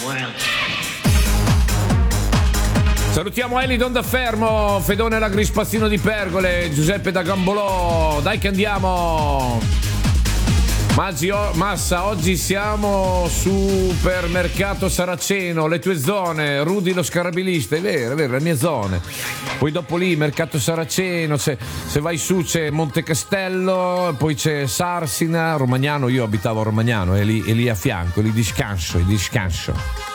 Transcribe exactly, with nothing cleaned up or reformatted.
Salutiamo Eli Dondafermo, Fedone Lagrispazzino di Pergole, Giuseppe da Gambolò. Dai che andiamo. Maggi, oh, Massa, oggi siamo Supermercato Saraceno, le tue zone, Rudy lo scarabilista, è vero, è vero, le mie zone. Poi dopo lì Mercato Saraceno, se, se vai su c'è Monte Castello, poi c'è Sarsina, Romagnano, io abitavo a Romagnano, è lì, è lì a fianco, è lì di scanso, è di scanso.